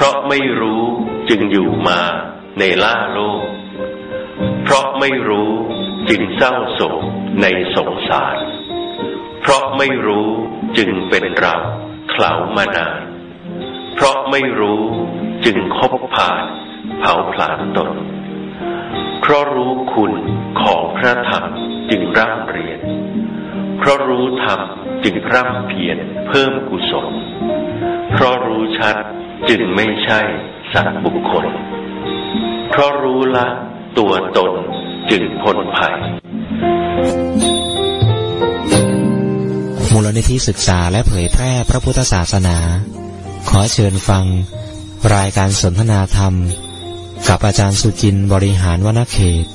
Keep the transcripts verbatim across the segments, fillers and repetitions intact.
ราะไม่รู้จึงอยู่มาในล่าโลกเพราะไม่รู้จึงเศร้าโศกในสงสารเพราะไม่รู้จึงเป็นเราเขลามานานเพราะไม่รู้จึงคบผ่านเผาผลาญตนเพราะรู้คุณของพระธรรมจึงร่ำเรียนเพราะรู้ธรรมจึงร่ำเพียรเพิ่มกุศลเพราะรู้ชัดจึงไม่ใช่สัตว์บุคคลเพราะรู้ละตัวตนจึงพ้นภัยมูลนิธิศึกษาและเผยแพร่พระพุทธศาสนาขอเชิญฟังรายการสนทนาธรรมกับอาจารย์สุจินต์บริหารวนเขต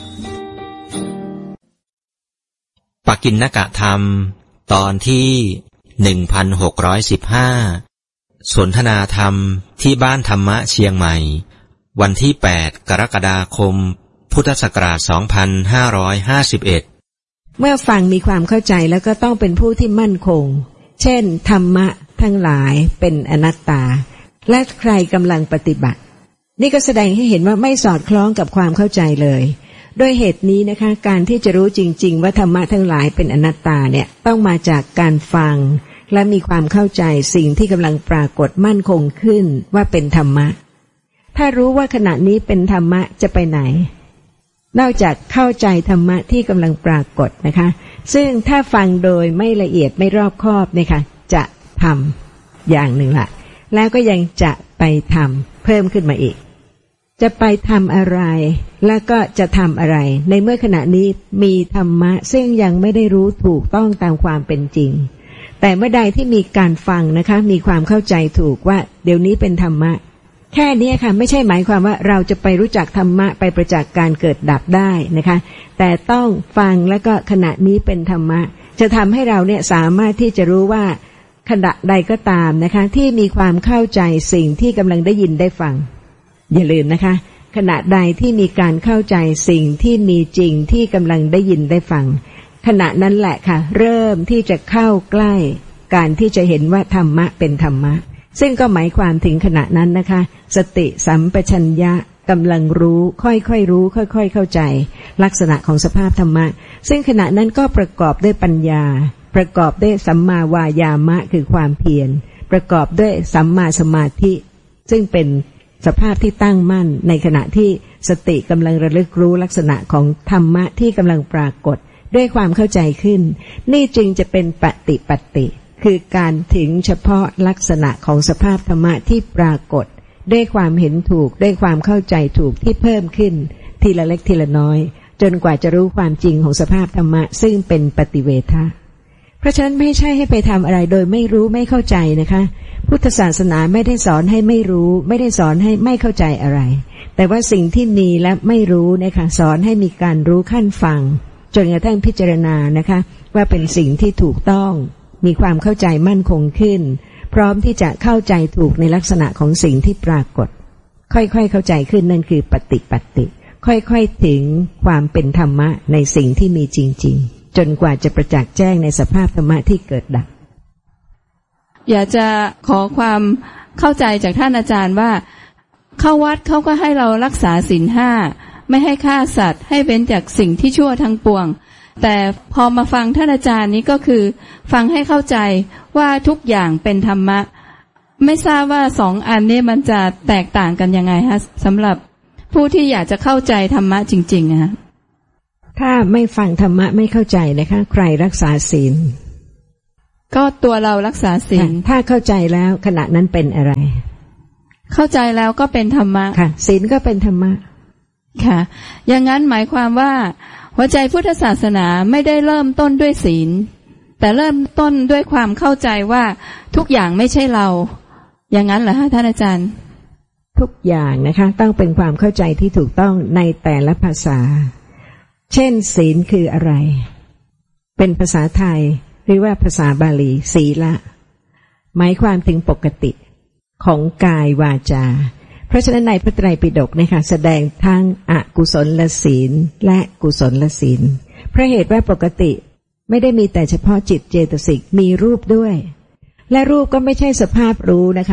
ปกิณณกธรรมตอนที่ หนึ่งพันหกร้อยสิบห้า สนทนาธรรมที่บ้านธรรมะเชียงใหม่วันที่ แปด กรกฎาคม พุทธศักราช สองพันห้าร้อยห้าสิบเอ็ดเมื่อฟังมีความเข้าใจแล้วก็ต้องเป็นผู้ที่มั่นคงเช่นธรรมะทั้งหลายเป็นอนัตตาและใครกำลังปฏิบัตินี่ก็แสดงให้เห็นว่าไม่สอดคล้องกับความเข้าใจเลยด้วยเหตุนี้นะคะการที่จะรู้จริงๆว่าธรรมะทั้งหลายเป็นอนัตตาเนี่ยต้องมาจากการฟังและมีความเข้าใจสิ่งที่กำลังปรากฏมั่นคงขึ้นว่าเป็นธรรมะถ้ารู้ว่าขณะนี้เป็นธรรมะจะไปไหนนอกจากเข้าใจธรรมะที่กำลังปรากฏนะคะซึ่งถ้าฟังโดยไม่ละเอียดไม่รอบคอบเนี่ยค่ะจะทำอย่างหนึ่งละแล้วก็ยังจะไปทำเพิ่มขึ้นมาอีกจะไปทำอะไรแล้วก็จะทำอะไรในเมื่อขณะนี้มีธรรมะซึ่งยังไม่ได้รู้ถูกต้องตามความเป็นจริงแต่เมื่อใดที่มีการฟังนะคะมีความเข้าใจถูกว่าเดี๋ยวนี้เป็นธรรมะแค่นี้ค่ะไม่ใช่หมายความว่าเราจะไปรู้จักธรรมะไปประจักษ์การเกิดดับได้นะคะแต่ต้องฟังแล้วก็ขณะนี้เป็นธรรมะจะทำให้เราเนี่ยสามารถที่จะรู้ว่าขณะใดก็ตามนะคะที่มีความเข้าใจสิ่งที่กำลังได้ยินได้ฟังอย่าลืมนะคะขณะใดที่มีการเข้าใจสิ่งที่มีจริงที่กำลังได้ยินได้ฟังขณะนั้นแหละค่ะเริ่มที่จะเข้าใกล้การที่จะเห็นว่าธรรมะเป็นธรรมะซึ่งก็หมายความถึงขณะนั้นนะคะสติสัมปชัญญะกำลังรู้ค่อยๆรู้ค่อยๆเข้าใจลักษณะของสภาพธรรมะซึ่งขณะนั้นก็ประกอบด้วยปัญญาประกอบด้วยสัมมาวายามะคือความเพียรประกอบด้วยสัมมาสมาธิซึ่งเป็นสภาพที่ตั้งมั่นในขณะที่สติกำลังระลึกรู้ลักษณะของธรรมะที่กำลังปรากฏด้วยความเข้าใจขึ้นนี่จึงจะเป็นปฏิปัตติคือการถึงเฉพาะลักษณะของสภาพธรรมะที่ปรากฏด้วยความเห็นถูกด้วยความเข้าใจถูกที่เพิ่มขึ้นทีละเล็กทีละน้อยจนกว่าจะรู้ความจริงของสภาพธรรมะซึ่งเป็นปฏิเวทะเพราะฉะนั้นไม่ใช่ให้ไปทำอะไรโดยไม่รู้ไม่เข้าใจนะคะพุทธศาสนาไม่ได้สอนให้ไม่รู้ไม่ได้สอนให้ไม่เข้าใจอะไรแต่ว่าสิ่งที่มีและไม่รู้นะคะสอนให้มีการรู้ขั้นฟังจนกระทั่งพิจารณานะคะว่าเป็นสิ่งที่ถูกต้องมีความเข้าใจมั่นคงขึ้นพร้อมที่จะเข้าใจถูกในลักษณะของสิ่งที่ปรากฏค่อยๆเข้าใจขึ้นนั่นคือปฏิปัตติค่อยๆถึงความเป็นธรรมะในสิ่งที่มีจริงๆจนกว่าจะประจักษ์แจ้งในสภาพธรรมะที่เกิดดับอยากจะขอความเข้าใจจากท่านอาจารย์ว่าเข้าวัดเขาก็ให้เรารักษาศีลห้าไม่ให้ฆ่าสัตว์ให้เว้นจากสิ่งที่ชั่วทั้งปวงแต่พอมาฟังท่านอาจารย์นี้ก็คือฟังให้เข้าใจว่าทุกอย่างเป็นธรรมะไม่ทราบว่าสองอันนี้มันจะแตกต่างกันยังไงคะสำหรับผู้ที่อยากจะเข้าใจธรรมะจริงๆนะคะถ้าไม่ฟังธรรมะไม่เข้าใจนะคะใครรักษาศีลก็ตัวเรารักษาศีลถ้าเข้าใจแล้วขณะนั้นเป็นอะไรเข้าใจแล้วก็เป็นธรรมะค่ะศีลก็เป็นธรรมะค่ะอย่างนั้นหมายความว่าหัวใจพุทธศาสนาไม่ได้เริ่มต้นด้วยศีลแต่เริ่มต้นด้วยความเข้าใจว่าทุกอย่างไม่ใช่เราอย่างนั้นเหรอคะท่านอาจารย์ทุกอย่างนะคะต้องเป็นความเข้าใจที่ถูกต้องในแต่ละภาษาเช่นศีลคืออะไรเป็นภาษาไทยหรือว่าภาษาบาลีศีละหมายความถึงปกติของกายวาจาเพราะฉะนั้นในพระไตรปิฎกนะคะแสดงทั้งอกุศลศีลและกุศลศีลเพราะเหตุว่าปกติไม่ได้มีแต่เฉพาะจิตเจตสิกมีรูปด้วยและรูปก็ไม่ใช่สภาพรู้นะคะ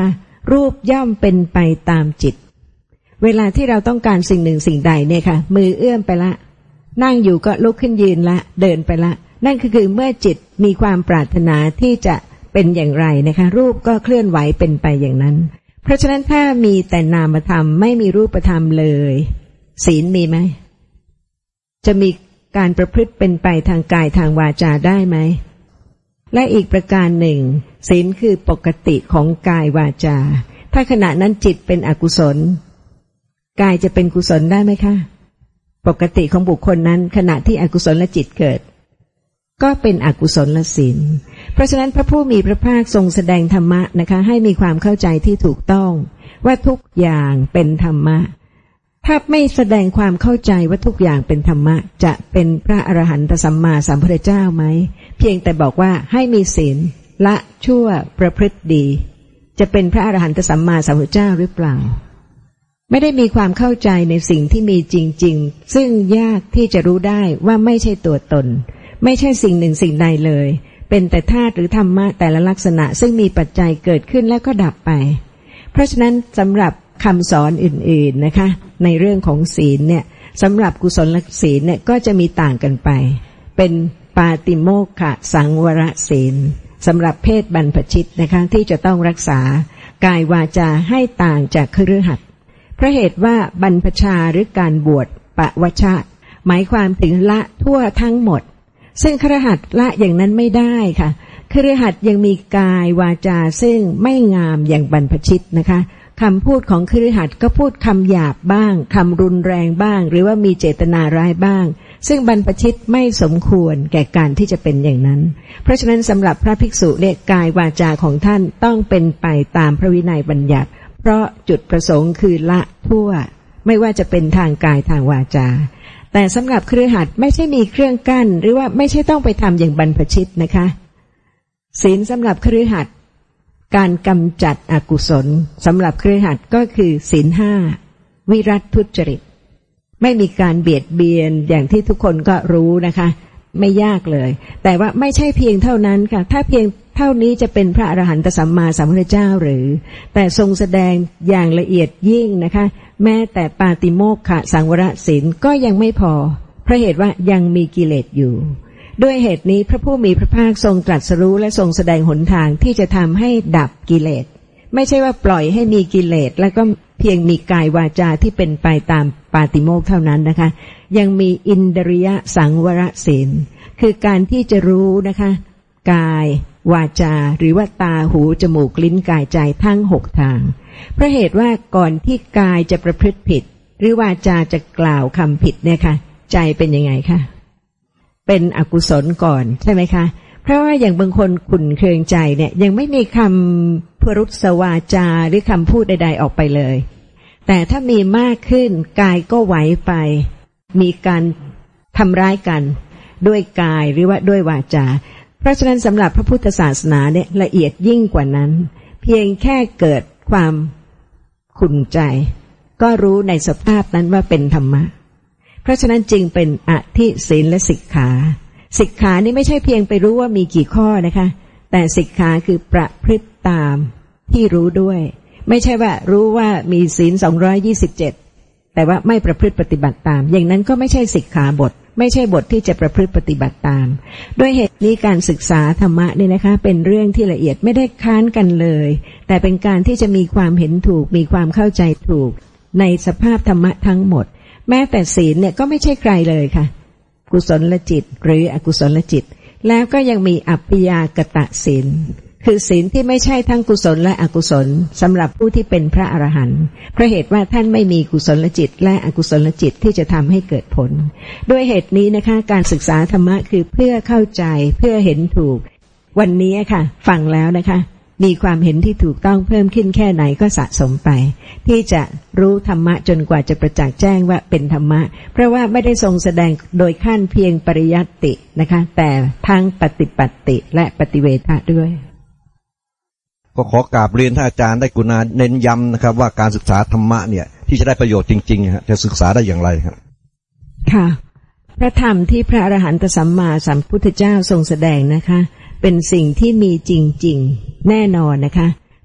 รูปย่อมเป็นไปตามจิตเวลาที่เราต้องการสิ่งหนึ่งสิ่งใดเนี่ยค่ะมือเอื้อมไปละนั่งอยู่ก็ลุกขึ้นยืนละเดินไปละนั่นก็คือเมื่อจิตมีความปรารถนาที่จะเป็นอย่างไรนะคะรูปก็เคลื่อนไหวเป็นไปอย่างนั้นเพราะฉะนั้นถ้ามีแต่นามธรรมไม่มีรูปธรรมเลยศีลมีไหมจะมีการประพฤติเป็นไปทางกายทางวาจาได้ไหมและอีกประการหนึ่งศีลคือปกติของกายวาจาถ้าขณะนั้นจิตเป็นอกุศลกายจะเป็นกุศลได้ไหมคะปกติของบุคคลนั้นขณะที่อกุศลจิตเกิดก็เป็นอกุศลศีลเพราะฉะนั้นพระผู้มีพระภาคทรงแสดงธรรมะนะคะให้มีความเข้าใจที่ถูกต้องว่าทุกอย่างเป็นธรรมะถ้าไม่แสดงความเข้าใจว่าทุกอย่างเป็นธรรมะจะเป็นพระอรหันตสัมมาสัมพุทธเจ้าไหมเพียงแต่บอกว่าให้มีศีลละชั่วประพฤติดีจะเป็นพระอรหันตสัมมาสัมพุทธเจ้าหรือเปล่าไม่ได้มีความเข้าใจในสิ่งที่มีจริงๆซึ่งยากที่จะรู้ได้ว่าไม่ใช่ตัวตนไม่ใช่สิ่งหนึ่งสิ่งใดเลยเป็นแต่ธาตุหรือธรรมะแต่ละลักษณะซึ่งมีปัจจัยเกิดขึ้นแล้วก็ดับไปเพราะฉะนั้นสำหรับคำสอนอื่นๆนะคะในเรื่องของศีลเนี่ยสำหรับกุศลศีลเนี่ยก็จะมีต่างกันไปเป็นปาติโมกขสังวรศีลสำหรับเพศบรรพชิตนะคะที่จะต้องรักษากายวาจาให้ต่างจากคฤหัสถ์เพราะเหตุว่าบรรพชาหรือการบวชปะวชะหมายความถึงละทั่วทั้งหมดซึ่งคฤหัสถ์ละอย่างนั้นไม่ได้ค่ะคฤหัสถ์ยังมีกายวาจาซึ่งไม่งามอย่างบรรพชิตนะคะคำพูดของคฤหัสถ์ก็พูดคำหยาบบ้างคำรุนแรงบ้างหรือว่ามีเจตนาร้ายบ้างซึ่งบรรพชิตไม่สมควรแก่การที่จะเป็นอย่างนั้นเพราะฉะนั้นสำหรับพระภิกษุเนี่ยกายวาจาของท่านต้องเป็นไปตามพระวินัยบัญญัติเพราะจุดประสงค์คือละทั่วไม่ว่าจะเป็นทางกายทางวาจาแต่สำหรับคฤหัสถ์ไม่ใช่มีเครื่องกั้นหรือว่าไม่ใช่ต้องไปทำอย่างบรรพชิตนะคะศีลสำหรับคฤหัสถ์การกำจัดอกุศลสำหรับคฤหัสถ์ก็คือศีลห้าวิรัตทุจริตไม่มีการเบียดเบียนอย่างที่ทุกคนก็รู้นะคะไม่ยากเลยแต่ว่าไม่ใช่เพียงเท่านั้นค่ะถ้าเพียงเท่านี้จะเป็นพระอรหันตสัมมาสัมพุทธเจ้าหรือแต่ทรงแสดงอย่างละเอียดยิ่งนะคะแม้แต่ปาติโมกขสังวรศีลก็ยังไม่พอเพราะเหตุว่ายังมีกิเลสอยู่ด้วยเหตุนี้พระผู้มีพระภาคทรงตรัสรู้และทรงแสดงหนทางที่จะทำให้ดับกิเลสไม่ใช่ว่าปล่อยให้มีกิเลสแล้วก็เพียงมีกายวาจาที่เป็นไปตามปาติโมกข์เท่านั้นนะคะยังมีอินทรียสังวรศีลคือการที่จะรู้นะคะกายวาจาหรือว่าตาหูจมูกลิ้นกายใจทั้งหกทางเพราะเหตุว่าก่อนที่กายจะประพฤติผิดหรือวาจาจะกล่าวคำผิดเนี่ยค่ะใจเป็นยังไงคะเป็นอกุศลก่อนใช่ไหมคะเพราะว่าอย่างบางคนขุ่นเคืองใจเนี่ยยังไม่มีคำพรุษวาจาหรือคำพูดใดๆออกไปเลยแต่ถ้ามีมากขึ้นกายก็ไหวไปมีการทำร้ายกันด้วยกายหรือว่าด้วยวาจาเพราะฉะนั้นสำหรับพระพุทธศาสนาเนี่ยละเอียดยิ่งกว่านั้นเพียงแค่เกิดความขุ่นใจก็รู้ในสภาพนั้นว่าเป็นธรรมะเพราะฉะนั้นจึงเป็นอธิศีลและสิกขาสิกขานี่ไม่ใช่เพียงไปรู้ว่ามีกี่ข้อนะคะแต่สิกขาคือประพฤติตามที่รู้ด้วยไม่ใช่ว่ารู้ว่ามีศีลสองร้อยยี่สิบเจ็ดแต่ว่าไม่ประพฤติปฏิบัติตามอย่างนั้นก็ไม่ใช่สิกขาบทไม่ใช่บทที่จะประพฤติปฏิบัติตามด้วยเหตุนี้การศึกษาธรรมะนี่นะคะเป็นเรื่องที่ละเอียดไม่ได้ค้านกันเลยแต่เป็นการที่จะมีความเห็นถูกมีความเข้าใจถูกในสภาพธรรมะทั้งหมดแม้แต่ศีลเนี่ยก็ไม่ใช่ใครเลยค่ะกุศลจิตหรืออกุศลจิตแล้วก็ยังมีอัปปยากตศีลคือศีลที่ไม่ใช่ทั้งกุศลและอกุศลสำหรับผู้ที่เป็นพระอรหันต์เพราะเหตุว่าท่านไม่มีกุศลจิตและอกุศลจิตที่จะทำให้เกิดผลด้วยเหตุนี้นะคะการศึกษาธรรมะคือเพื่อเข้าใจเพื่อเห็นถูกวันนี้ค่ะฟังแล้วนะคะมีความเห็นที่ถูกต้องเพิ่มขึ้นแค่ไหนก็สะสมไปที่จะรู้ธรรมะจนกว่าจะประจักษ์แจ้งว่าเป็นธรรมะเพราะว่าไม่ได้ทรงแสดงโดยขั้นเพียงปริยัตินะคะแต่ทั้งปฏิปัติและปฏิเวทะด้วยก็ขอกราบเรียนท่านอาจารย์ได้กรุณาเน้นย้ำนะครับว่าการศึกษาธรรมะเนี่ยที่จะได้ประโยชน์จริงๆจะศึกษาได้อย่างไรครับค่ะพระธรรมที่พระอรหันตสัมมาสัมพุทธเจ้าทรงแสดงนะคะเป็นสิ่งที่มีจริงๆแน่นอนนะคะ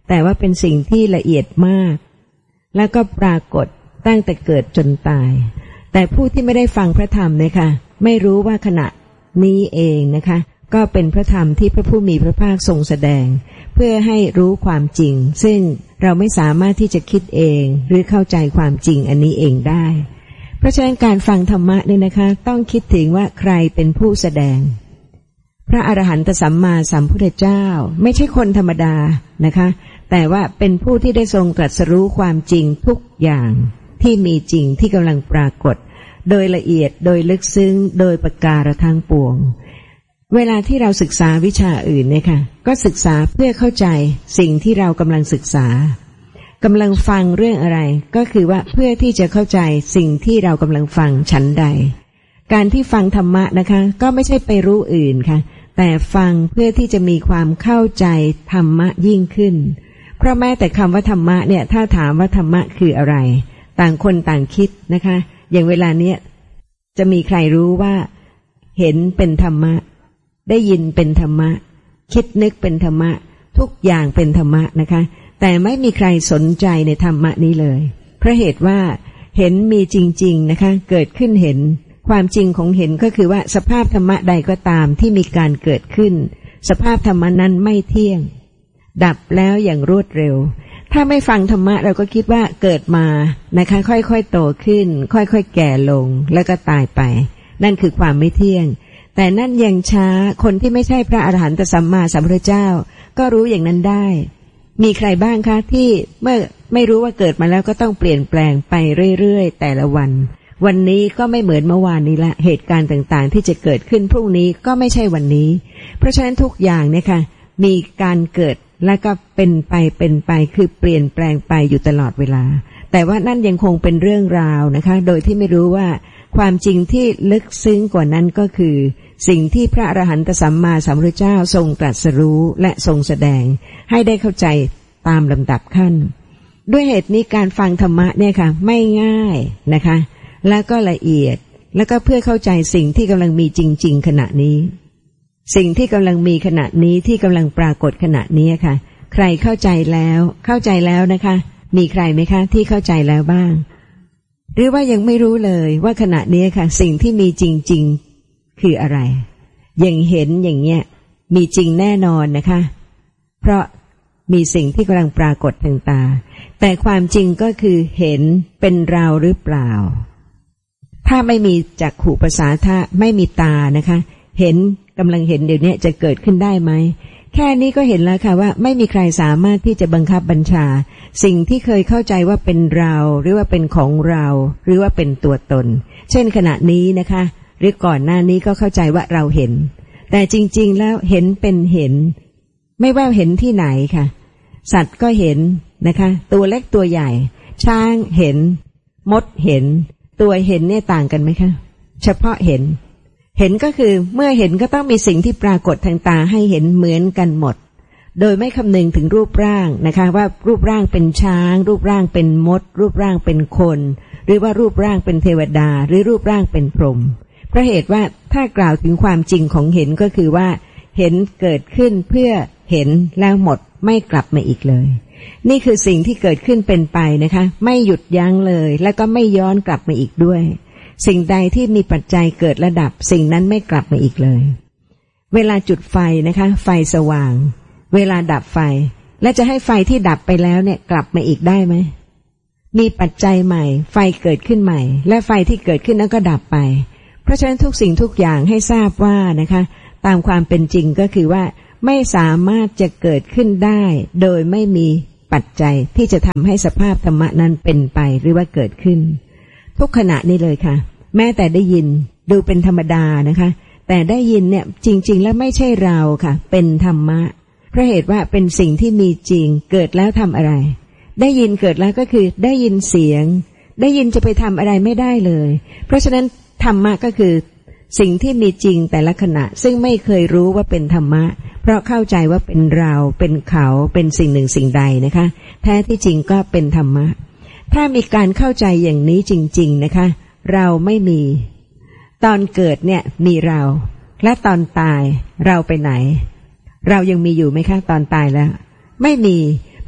แต่ว่าเป็นสิ่งที่ละเอียดมากแล้วก็ปรากฏตั้งแต่เกิดจนตายแต่ผู้ที่ไม่ได้ฟังพระธรรมนะคะไม่รู้ว่าขณะนี้เองนะคะก็เป็นพระธรรมที่พระผู้มีพระภาคทรงแสดงเพื่อให้รู้ความจริงซึ่งเราไม่สามารถที่จะคิดเองหรือเข้าใจความจริงอันนี้เองได้เพราะฉะนั้นการฟังธรรมะเนี่ยนะคะต้องคิดถึงว่าใครเป็นผู้แสดงพระอรหันตสัมมาสัมพุทธเจ้าไม่ใช่คนธรรมดานะคะแต่ว่าเป็นผู้ที่ได้ทรงตรัสรู้ความจริงทุกอย่างที่มีจริงที่กำลังปรากฏโดยละเอียดโดยลึกซึ้งโดยประการทั้งปวงเวลาที่เราศึกษาวิชาอื่นเนี่ยค่ะก็ศึกษาเพื่อเข้าใจสิ่งที่เรากำลังศึกษากำลังฟังเรื่องอะไรก็คือว่าเพื่อที่จะเข้าใจสิ่งที่เรากำลังฟังฉันใดการที่ฟังธรรมะนะคะก็ไม่ใช่ไปรู้อื่นค่ะแต่ฟังเพื่อที่จะมีความเข้าใจธรรมะยิ่งขึ้นเพราะแม้แต่คำว่าธรรมะเนี่ยถ้าถามว่าธรรมะคืออะไรต่างคนต่างคิดนะคะอย่างเวลาเนี้ยจะมีใครรู้ว่าเห็นเป็นธรรมะได้ยินเป็นธรรมะคิดนึกเป็นธรรมะทุกอย่างเป็นธรรมะนะคะแต่ไม่มีใครสนใจในธรรมะนี้เลยเพราะเหตุว่าเห็นมีจริงๆนะคะเกิดขึ้นเห็นความจริงของเห็นก็คือว่าสภาพธรรมะใดก็ตามที่มีการเกิดขึ้นสภาพธรรมะนั้นไม่เที่ยงดับแล้วอย่างรวดเร็วถ้าไม่ฟังธรรมะเราก็คิดว่าเกิดมานะคะค่อยๆโตขึ้นค่อยๆแก่ลงแล้วก็ตายไปนั่นคือความไม่เที่ยงแต่นั่นยังช้าคนที่ไม่ใช่พระอรหันตสัมมาสัมพุทธเจ้าก็รู้อย่างนั้นได้มีใครบ้างคะที่เมื่อไม่รู้ว่าเกิดมาแล้วก็ต้องเปลี่ยนแปลงไปเรื่อยๆแต่ละวันวันนี้ก็ไม่เหมือนเมื่อวานนี้ละเหตุการณ์ต่างๆที่จะเกิดขึ้นพรุ่งนี้ก็ไม่ใช่วันนี้เพราะฉะนั้นทุกอย่างเนี่ยค่ะมีการเกิดและก็เป็นไปเป็นไปคือเปลี่ยนแปลงไปอยู่ตลอดเวลาแต่ว่านั่นยังคงเป็นเรื่องราวนะคะโดยที่ไม่รู้ว่าความจริงที่ลึกซึ้งกว่านั้นก็คือสิ่งที่พระอรหันตสัมมาสัมพุทธเจ้าทรงตรัสรู้และทรงแสดงให้ได้เข้าใจตามลำดับขั้นด้วยเหตุนี้การฟังธรรมะเนี่ยค่ะไม่ง่ายนะคะแล้วก็ละเอียดแล้วก็เพื่อเข้าใจสิ่งที่กำลังมีจริงๆขณะนี้สิ่งที่กำลังมีขณะนี้ที่กำลังปรากฏขณะนี้ค่ะใครเข้าใจแล้วเข้าใจแล้วนะคะมีใครไหมคะที่เข้าใจแล้วบ้างหรือว่ายังไม่รู้เลยว่าขณะนี้ค่ะสิ่งที่มีจริงๆคืออะไรอย่างเห็นอย่างเงี้ยมีจริงแน่นอนนะคะเพราะมีสิ่งที่กำลังปรากฏทางตาแต่ความจริงก็คือเห็นเป็นเราหรือเปล่าถ้าไม่มีจักขุประสาทะไม่มีตานะคะเห็นกำลังเห็นเดี๋ยวนี้จะเกิดขึ้นได้ไหมแค่นี้ก็เห็นแล้วค่ะว่าไม่มีใครสามารถที่จะบังคับบัญชาสิ่งที่เคยเข้าใจว่าเป็นเราหรือว่าเป็นของเราหรือว่าเป็นตัวตนเช่นขณะนี้นะคะหรือก่อนหน้านี้ก็เข้าใจว่าเราเห็นแต่จริงๆแล้วเห็นเป็นเห็นไม่ว่าเห็นที่ไหนค่ะสัตว์ก็เห็นนะคะตัวเล็กตัวใหญ่ช้างเห็นมดเห็นตัวเห็นเนี่ยต่างกันไหมคะเฉพาะเห็นเห็นก็คือเมื่อเห็นก็ต้องมีสิ่งที่ปรากฏทางตาให้เห็นเหมือนกันหมดโดยไม่คำนึงถึงรูปร่างนะคะว่ารูปร่างเป็นช้างรูปร่างเป็นมดรูปร่างเป็นคนหรือว่ารูปร่างเป็นเทวดาหรือรูปร่างเป็นพรหมเพราะเหตุว่าถ้ากล่าวถึงความจริงของเห็นก็คือว่าเห็นเกิดขึ้นเพื่อเห็นแล้วหมดไม่กลับมาอีกเลยนี่คือสิ่งที่เกิดขึ้นเป็นไปนะคะไม่หยุดยั้งเลยแล้วก็ไม่ย้อนกลับมาอีกด้วยสิ่งใดที่มีปัจจัยเกิดระดับสิ่งนั้นไม่กลับมาอีกเลยเวลาจุดไฟนะคะไฟสว่างเวลาดับไฟและจะให้ไฟที่ดับไปแล้วเนี่ยกลับมาอีกได้ไหมมีปัจจัยใหม่ไฟเกิดขึ้นใหม่และไฟที่เกิดขึ้นนั้นก็ดับไปเพราะฉะนั้นทุกสิ่งทุกอย่างให้ทราบว่านะคะตามความเป็นจริงก็คือว่าไม่สามารถจะเกิดขึ้นได้โดยไม่มีปัจจัยที่จะทำให้สภาพธรรมะนั้นเป็นไปหรือว่าเกิดขึ้นทุกขณะนี้เลยค่ะแม้แต่ได้ยินดูเป็นธรรมดานะคะแต่ได้ยินเนี่ยจริงๆแล้วไม่ใช่เราค่ะเป็นธรรมะเพราะเหตุว่าเป็นสิ่งที่มีจริงเกิดแล้วทำอะไรได้ยินเกิดแล้วก็คือได้ยินเสียงได้ยินจะไปทำอะไรไม่ได้เลยเพราะฉะนั้นธรรมะก็คือสิ่งที่มีจริงแต่ละขณะซึ่งไม่เคยรู้ว่าเป็นธรรมะเพราะเข้าใจว่าเป็นเราเป็นเขาเป็นสิ่งหนึ่งสิ่งใดนะคะแท้ที่จริงก็เป็นธรรมะถ้ามีการเข้าใจอย่างนี้จริงๆนะคะเราไม่มีตอนเกิดเนี่ยมีเราและตอนตายเราไปไหนเรายังมีอยู่ไหมคะตอนตายแล้วไม่มีเพ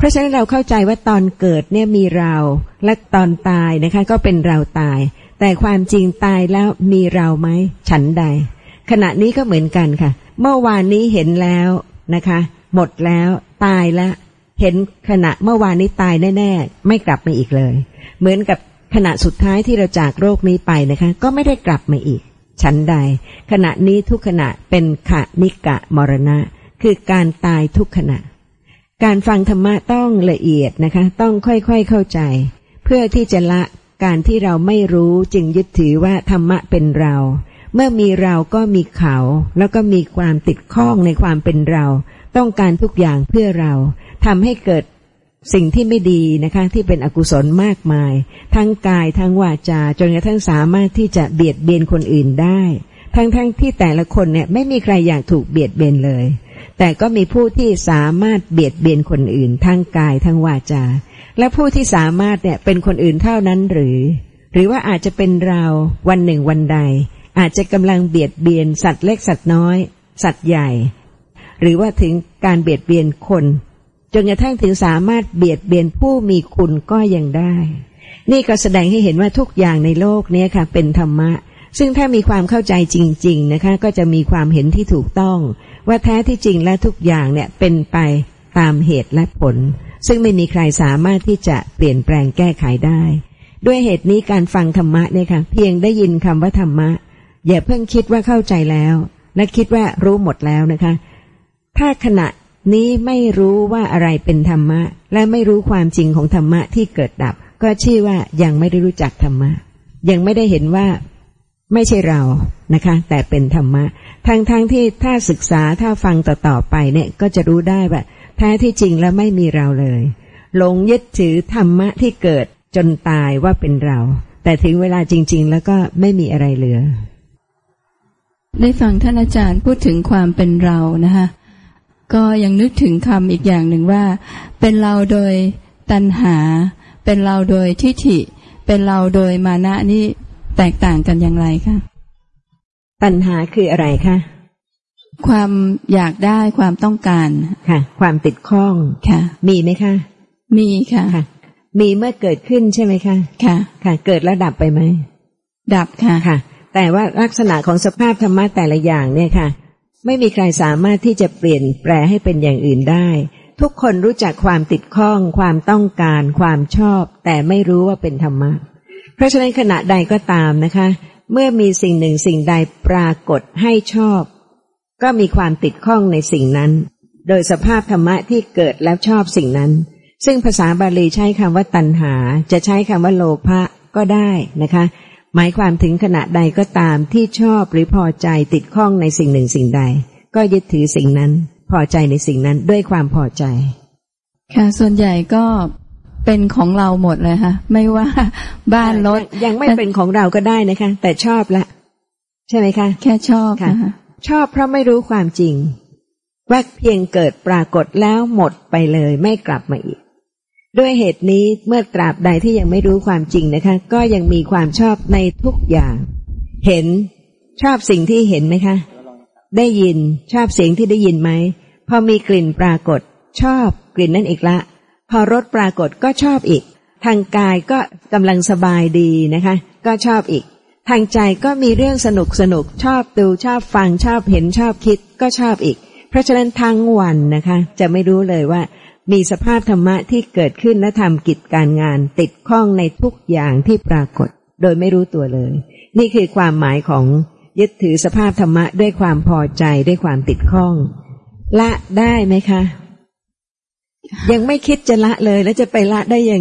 ราะฉะนั้นเราเข้าใจว่าตอนเกิดเนี่ยมีเราและตอนตายนะคะก็เป็นเราตายแต่ความจริงตายแล้วมีเราไหมฉันใดขณะนี้ก็เหมือนกันค่ะเมื่อวานนี้เห็นแล้วนะคะหมดแล้วตายแล้วเห็นขณะเมื่อวานนี้ตายแน่ๆไม่กลับมาอีกเลยเหมือนกับขณะสุดท้ายที่เราจากโลกนี้ไปนะคะก็ไม่ได้กลับมาอีกฉันใดขณะนี้ทุกขณะเป็นขณิกะมรณะคือการตายทุกขณะการฟังธรรมะต้องละเอียดนะคะต้องค่อยๆเข้าใจเพื่อที่จะละการที่เราไม่รู้จึงยึดถือว่าธรรมะเป็นเราเมื่อมีเราก็มีเขาแล้วก็มีความติดข้องในความเป็นเราต้องการทุกอย่างเพื่อเราทำให้เกิดสิ่งที่ไม่ดีนะคะที่เป็นอกุศลมากมายทั้งกายทั้งวาจาจนกระทั่งสามารถที่จะเบียดเบียนคนอื่นได้ทั้งๆ ท, ที่แต่ละคนเนี่ยไม่มีใครอยากถูกเบียดเบียนเลยแต่ก็มีผู้ที่สามารถเบียดเบียนคนอื่นทั้งกายทั้งวาจาและผู้ที่สามารถเนี่ยเป็นคนอื่นเท่านั้นหรือหรือว่าอาจจะเป็นเราวันหนึ่งวันใดอาจจะกำลังเบียดเบียนสัตว์เล็กสัตว์น้อยสัตว์ใหญ่หรือว่าถึงการเบียดเบียนคนจนกระทั่งถึงสามารถเบียดเบียนผู้มีคุณก็ยังได้นี่ก็แสดงให้เห็นว่าทุกอย่างในโลกนี้ค่ะเป็นธรรมะซึ่งถ้ามีความเข้าใจจริงๆนะคะก็จะมีความเห็นที่ถูกต้องว่าแท้ที่จริงและทุกอย่างเนี่ยเป็นไปตามเหตุและผลซึ่งไม่มีใครสามารถที่จะเปลี่ยนแปลงแก้ไขได้ด้วยเหตุนี้การฟังธรรมะเนี่ยค่ะเพียงได้ยินคำว่าธรรมะอย่าเพิ่งคิดว่าเข้าใจแล้วและคิดว่ารู้หมดแล้วนะคะถ้าขณะนี้ไม่รู้ว่าอะไรเป็นธรรมะและไม่รู้ความจริงของธรรมะที่เกิดดับก็ชื่อว่ายังไม่ได้รู้จักธรรมะยังไม่ได้เห็นว่าไม่ใช่เรานะคะแต่เป็นธรรมะทั้งๆ ท, ที่ถ้าศึกษาถ้าฟังต่อๆไปเนี่ยก็จะรู้ได้ว่าแท้ที่จริงแล้วไม่มีเราเลยหลงยึดถือธรรมะที่เกิดจนตายว่าเป็นเราแต่ถึงเวลาจริงๆแล้วก็ไม่มีอะไรเหลือได้ฟังท่านอาจารย์พูดถึงความเป็นเรานะคะก็ยังนึกถึงคำอีกอย่างหนึ่งว่าเป็นเราโดยตัณหาเป็นเราโดยทิฏฐิเป็นเราโดยมานะนี่แตกต่างกันอย่างไรคะตัณหาคืออะไรคะความอยากได้ความต้องการค่ะความติดข้องค่ะมีไหมคะมีค่ะค่ะมีเมื่อเกิดขึ้นใช่ไหมคะค่ะค่ะเกิดแล้วดับไปไหมดับค่ะค่ะแต่ว่าลักษณะของสภาพธรรมะแต่ละอย่างเนี่ยค่ะไม่มีใครสามารถที่จะเปลี่ยนแปลให้เป็นอย่างอื่นได้ทุกคนรู้จักความติดข้องความต้องการความชอบแต่ไม่รู้ว่าเป็นธรรมะเพราะฉะนั้นขณะใดก็ตามนะคะเมื่อมีสิ่งหนึ่งสิ่งใดปรากฏให้ชอบก็มีความติดข้องในสิ่งนั้นโดยสภาพธรรมะที่เกิดแล้วชอบสิ่งนั้นซึ่งภาษาบาลีใช้คำว่าตัณหาจะใช้คำว่าโลภะก็ได้นะคะหมายความถึงขณะใดก็ตามที่ชอบหรือพอใจติดข้องในสิ่งหนึ่งสิ่งใดก็ยึดถือสิ่งนั้นพอใจในสิ่งนั้นด้วยความพอใจค่ะส่วนใหญ่ก็เป็นของเราหมดเลยค่ะไม่ว่าบ้านรถยังไม่เป็นของเราก็ได้นะคะแต่ชอบละใช่ไหมคะแค่ชอบค่ะชอบเพราะไม่รู้ความจริงว่าเพียงเกิดปรากฏแล้วหมดไปเลยไม่กลับมาอีกด้วยเหตุนี้เมื่อตราบใดที่ยังไม่รู้ความจริงนะคะก็ยังมีความชอบในทุกอย่างเห็นชอบสิ่งที่เห็นไหมคะได้ยินชอบเสียงที่ได้ยินไหมพอมีกลิ่นปรากฏชอบกลิ่นนั่นอีกละพอรสปรากฏก็ชอบอีกทางกายก็กำลังสบายดีนะคะก็ชอบอีกทางใจก็มีเรื่องสนุกสนุกชอบดูชอบฟังชอบเห็นชอบคิดก็ชอบอีกเพราะฉะนั้นทั้งวันนะคะจะไม่รู้เลยว่ามีสภาพธรรมะที่เกิดขึ้นและทำกิจการงานติดข้องในทุกอย่างที่ปรากฏโดยไม่รู้ตัวเลยนี่คือความหมายของยึดถือสภาพธรรมะด้วยความพอใจด้วยความติดข้องละได้ไหมคะยังไม่คิดจะละเลยแล้วจะไปละได้ยัง